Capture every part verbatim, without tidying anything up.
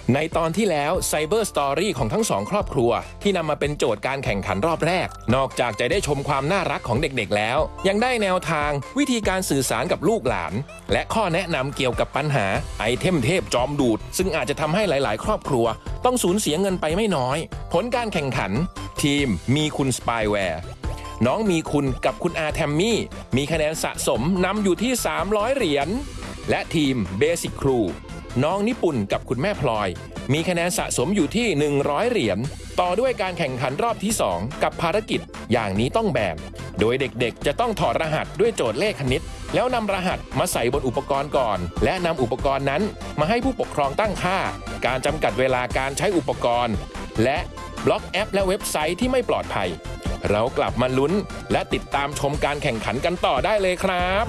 ในตอนที่แล้วไซเบอร์สตอรี่ของทั้งสองครอบครัวที่นำมาเป็นโจทย์การแข่งขันรอบแรกนอกจากจะได้ชมความน่ารักของเด็กๆแล้วยังได้แนวทางวิธีการสื่อสารกับลูกหลานและข้อแนะนำเกี่ยวกับปัญหาไอเทมเทพจอมดูดซึ่งอาจจะทำให้หลายๆครอบครัวต้องสูญเสียเงินไปไม่น้อยผลการแข่งขันทีมมีคุณสปายแวร์น้องมีคุณกับคุณอาแทมมี่มีคะแนนสะสมนำอยู่ที่สามร้อยเหรียญและทีมเบสิกครูน้องนิปุ่นกับคุณแม่พลอยมีคะแนนสะสมอยู่ที่หนึ่งร้อยเหรียญต่อด้วยการแข่งขันรอบที่สองกับภารกิจอย่างนี้ต้องแบนโดยเด็กๆจะต้องถอดรหัสด้วยโจทย์เลขคณิตแล้วนำรหัสมาใส่บนอุปกรณ์ก่อนและนำอุปกรณ์นั้นมาให้ผู้ปกครองตั้งค่าการจำกัดเวลาการใช้อุปกรณ์และบล็อกแอปและเว็บไซต์ที่ไม่ปลอดภัยเรากลับมาลุ้นและติดตามชมการแข่งขันกันต่อได้เลยครับ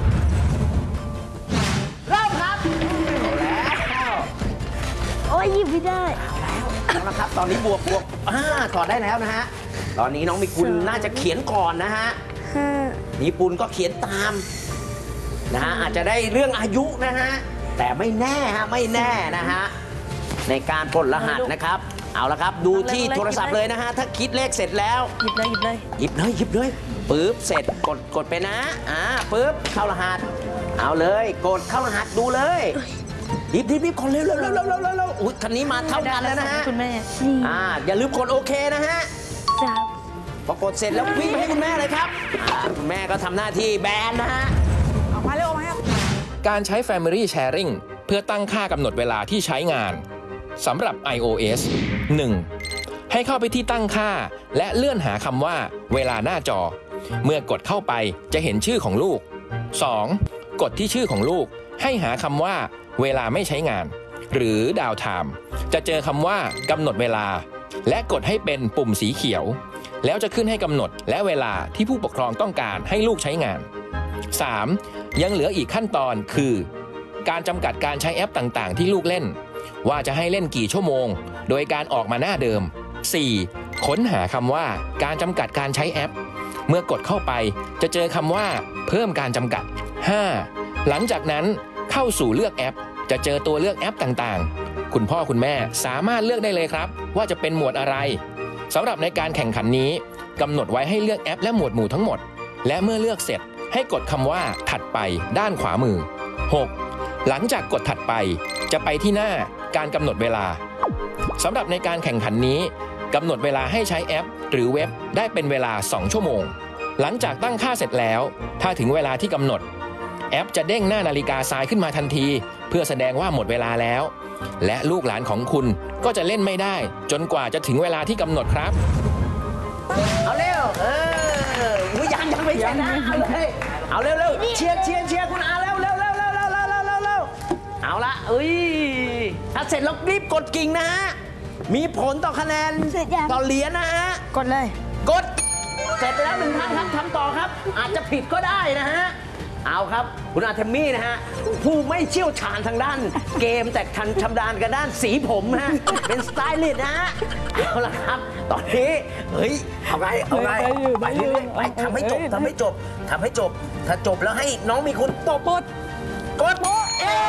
เริ่มครับเอาแล้วโอ้ยหยิบไม่ได้เอาละครับตอนนี้บวกบวกอ่าถอดได้แล้วนะฮะตอนนี้น้องมีคุณน่าจะเขียนก่อนนะฮะญี่ปุ่นก็เขียนตามนะฮะอาจจะได้เรื่องอายุนะฮะแต่ไม่แน่ฮะไม่แน่นะฮะในการปลดรหัสนะครับเอาละครับดูที่โทรศัพท์เลยนะฮะถ้าคิดเลขเสร็จแล้วหยิบเลยหยิบเลยหยิบเลยหยิบเลยปึ๊บเสร็จกดกดไปนะอ่าปึ๊บเข้ารหัสเอาเลยกดเข้ารหัสดูเลยรีบรีบรีบคนเร็วเร็วเร็วเร็วเร็วเร็วอุ้ยคันนี้มาเท่ากันแล้วนะฮะคุณแม่อ่าอย่าลืมกดโอเคนะฮะจ้าพอกดเสร็จแล้ววิ่งไปให้คุณแม่เลยครับอ่าคุณแม่ก็ทำหน้าที่แบนนะฮะเอามาเร็วเอามาครับการใช้ Family Sharing เพื่อตั้งค่ากำหนดเวลาที่ใช้งานสำหรับ iOS หนึ่ง ให้เข้าไปที่ตั้งค่าและเลื่อนหาคำว่าเวลาหน้าจอเมื่อกดเข้าไปจะเห็นชื่อของลูก สอง กดที่ชื่อของลูกให้หาคำว่าเวลาไม่ใช้งานหรือดาวไทม์จะเจอคำว่ากำหนดเวลาและกดให้เป็นปุ่มสีเขียวแล้วจะขึ้นให้กำหนดและเวลาที่ผู้ปกครองต้องการให้ลูกใช้งาน สาม ยังเหลืออีกขั้นตอนคือการจำกัดการใช้แอปต่างๆที่ลูกเล่นว่าจะให้เล่นกี่ชั่วโมงโดยการออกมาหน้าเดิม สี่ ค้นหาคำว่าการจำกัดการใช้แอปเมื่อกดเข้าไปจะเจอคำว่าเพิ่มการจำกัด ห้า หลังจากนั้นเข้าสู่เลือกแอปจะเจอตัวเลือกแอปต่างๆคุณพ่อคุณแม่สามารถเลือกได้เลยครับว่าจะเป็นหมวดอะไรสำหรับในการแข่งขันนี้กำหนดไว้ให้เลือกแอปและหมวดหมู่ทั้งหมดและเมื่อเลือกเสร็จให้กดคำว่าถัดไปด้านขวามือ หก หลังจากกดถัดไปจะไปที่หน้าการกำหนดเวลาสำหรับในการแข่งขันนี้กำหนดเวลาให้ใช้แอปหรือเว็บได้เป็นเวลาสองชั่วโมงหลังจากตั้งค่าเสร็จแล้วถ้าถึงเวลาที่กำหนดแอปจะเด้งหน้านาฬิกาทรายขึ้นมาทันทีเพื่อแสดงว่าหมดเวลาแล้วและลูกหลานของคุณก็จะเล่นไม่ได้จนกว่าจะถึงเวลาที่กำหนดครับเอาเร็วเออยังยังไม่ใช่นะเอาเลยเอาเร็วเร็วเชียร์เชียร์เชียร์คุณอาเร็วเร็วเร็วเร็วเร็วเร็วเร็วเร็วเร็วเอาละเอ้ยถ้าเสร็จแล้วรีบกดกิ่งนะฮะมีผลต่อคะแนนต่อเหรียญนะฮะกดเลยกดเสร็จแล้วหนึ่งท่านครับทำต่อครับอาจจะผิดก็ได้นะฮะเอาครับคุณอาเทมมี่นะฮะผู้ไม่เชี่ยวชาญทางด้านเกมแต่ทันชำนาญกันด้านสีผมฮะเป็นสไตลิสต์นะฮะเอาละครับตอนนี้เฮ้ยเอาไงเอาไงไปเรื่อยๆไปทำให้จบทำให้จบทำให้จบถ้าจบแล้วให้น้องมีคุณตบกดกดเอ๊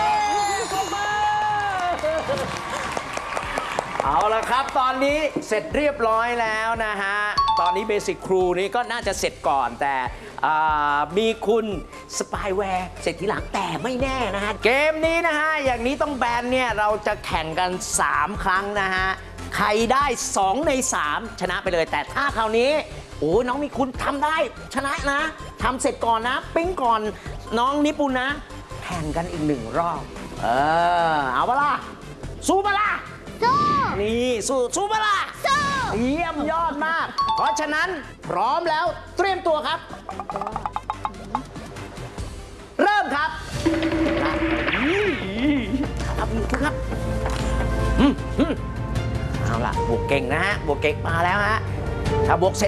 เอาละครับตอนนี้เสร็จเรียบร้อยแล้วนะฮะตอนนี้เบสิกครูนี้ก็น่าจะเสร็จก่อนแต่มีคุณสปายแวร์เสร็จทีหลังแต่ไม่แน่นะฮะเกมนี้นะฮะอย่างนี้ต้องแบนเนี่ยเราจะแข่งกันสามครั้งนะฮะใครได้สองในสามชนะไปเลยแต่ถ้าคราวนี้โอ้น้องมีคุณทำได้ชนะนะทำเสร็จก่อนนะปิ๊งก่อนน้องนิปุนนะแข่งกันอีกหนึ่งรอบเออเอาปะล่ะสู้ปะล่ะสู้นี่สู้สู้ปะล่ะสู้เยี่ยมยอดมากเพราะฉะนั้นพร้อมแล้วเตรียมตัวครับเริ่มครับครับครับเอาล่ะบวกเก่งนะฮะบวกเก่งมาแล้วฮะถ้าบวกเสร็จ